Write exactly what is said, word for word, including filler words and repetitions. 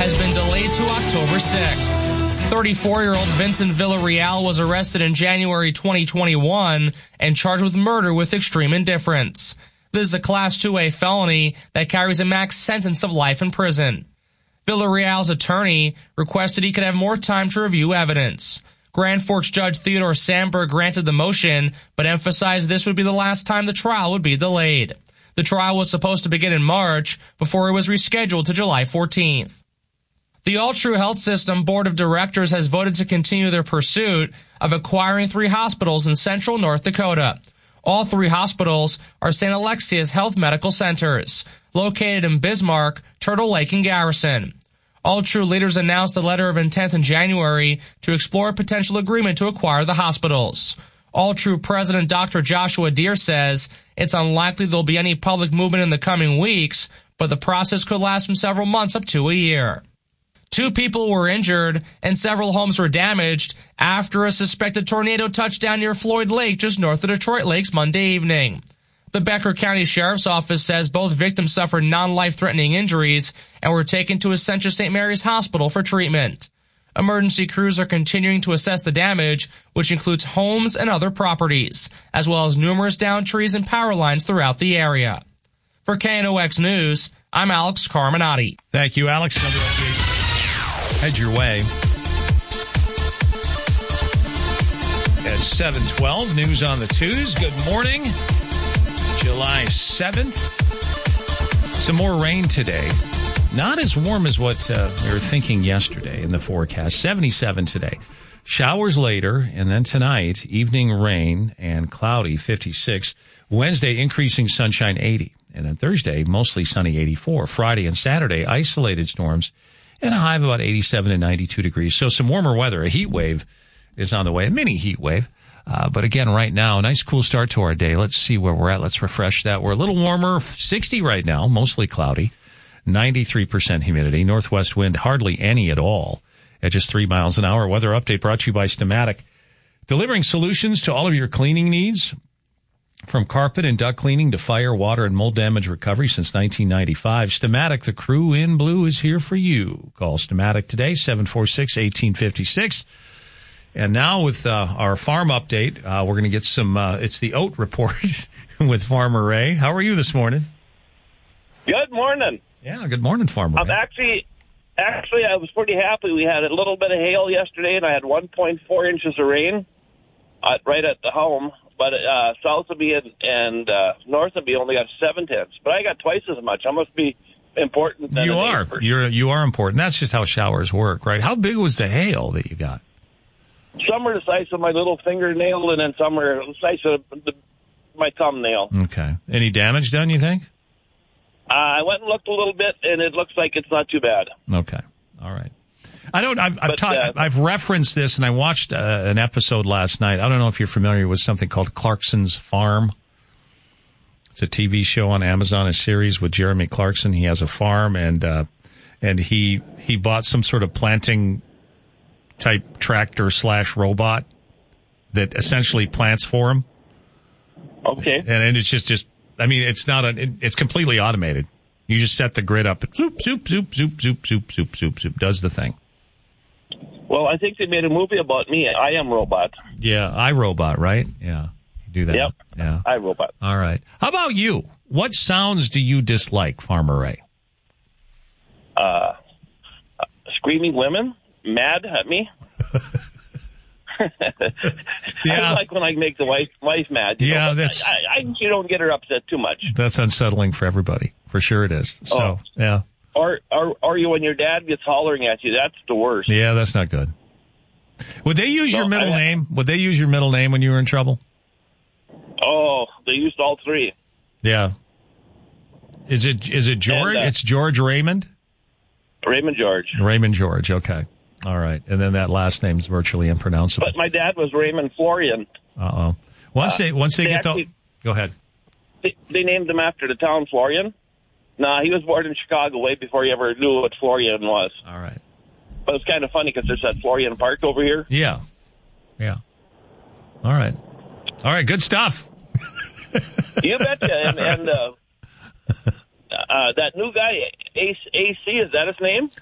has been delayed to October sixth. thirty-four-year-old Vincent Villarreal was arrested in January twenty twenty-one and charged with murder with extreme indifference. This is a Class two A felony that carries a max sentence of life in prison. Villarreal's attorney requested he could have more time to review evidence. Grand Forks Judge Theodore Sandberg granted the motion, but emphasized this would be the last time the trial would be delayed. The trial was supposed to begin in March before it was rescheduled to July fourteenth. The All True Health System Board of Directors has voted to continue their pursuit of acquiring three hospitals in central North Dakota. All three hospitals are Saint Alexia's Health Medical Centers, located in Bismarck, Turtle Lake, and Garrison. All True leaders announced a letter of intent in January to explore a potential agreement to acquire the hospitals. All True President Doctor Joshua Deere says it's unlikely there'll be any public movement in the coming weeks, but the process could last from several months up to a year. Two people were injured and several homes were damaged after a suspected tornado touched down near Floyd Lake just north of Detroit Lakes Monday evening. The Becker County Sheriff's Office says both victims suffered non-life-threatening injuries and were taken to Essentia Saint Mary's Hospital for treatment. Emergency crews are continuing to assess the damage, which includes homes and other properties, as well as numerous downed trees and power lines throughout the area. For K N O X News, I'm Alex Carminati. Thank you, Alex. Head your way. At seven twelve, news on the twos. Good morning. July seventh. Some more rain today. Not as warm as what uh, we were thinking yesterday in the forecast. seventy-seven today. Showers later, and then tonight, evening rain and cloudy, fifty-six. Wednesday, increasing sunshine, eighty. And then Thursday, mostly sunny, eighty-four. Friday and Saturday, isolated storms, and a high of about eighty-seven and ninety-two degrees. So some warmer weather. A heat wave is on the way, a mini heat wave. Uh, but again, right now, a nice cool start to our day. Let's see where we're at. Let's refresh that. We're a little warmer, sixty right now, mostly cloudy, ninety-three percent humidity, northwest wind hardly any at all at just three miles an hour. Weather update brought to you by Stamatic, delivering solutions to all of your cleaning needs. From carpet and duct cleaning to fire, water, and mold damage recovery since nineteen ninety-five, Stamatic, the crew in blue, is here for you. Call Stamatic today, seven four six, one eight five six. And now with uh, our farm update, uh, we're going to get some, uh, it's the oat report with Farmer Ray. How are you this morning? Good morning. Yeah, good morning, Farmer I'm Ray. actually, actually, I was pretty happy. We had a little bit of hail yesterday, and I had one point four inches of rain uh, right at the home. But uh, south of me and, and uh, north of me only got seven tenths. But I got twice as much. I must be important. Than you are. Neighbor. You're you are important. That's just how showers work, right? How big was the hail that you got? Some are the size of my little fingernail, and then some are the size of the, my thumbnail. Okay. Any damage done, you think? Uh, I went and looked a little bit, and it looks like it's not too bad. Okay. All right. I don't. I've I've, But, taught, uh, I've referenced this, and I watched uh, an episode last night. I don't know if you're familiar with something called Clarkson's Farm. It's a T V show on Amazon, a series with Jeremy Clarkson. He has a farm, and uh, and he he bought some sort of planting type tractor slash robot that essentially plants for him. Okay. And, and it's just just. I mean, it's not a. It, it's completely automated. You just set the grid up. Zoop zoop zoop zoop zoop zoop zoop zoop zoop does the thing. Well, I think they made a movie about me. I Am Robot. Yeah, iRobot, right? Yeah, you do that. Yep. Yeah. I Robot. All right. How about you? What sounds do you dislike, Farmer Ray? Uh, screaming women mad at me. Yeah. I like when I make the wife wife mad. You Yeah, know, that's- I, I, I you don't get her upset too much. That's unsettling for everybody. For sure it is. So, Oh. yeah. Or, or, or you when your dad gets hollering at you. That's the worst. Yeah, that's not good. Would they use No, your middle I- name? Would they use your middle name when you were in trouble? Oh, they used all three. Yeah. Is it is it George? And, uh, It's George Raymond? Raymond George. Raymond George, okay. All right. And then that last name's virtually impronounceable. But my dad was Raymond Florian. Uh-oh. Once Uh, they once they, they get actually- to... Go ahead. They, they named him after the town Florian. Nah, he was born in Chicago way before he ever knew what Florian was. All right. But it's kind of funny because there's that Florian Park over here. Yeah. Yeah. All right. All right. Good stuff. You betcha. And, and uh, uh, that new guy, Ace A C, is that his name?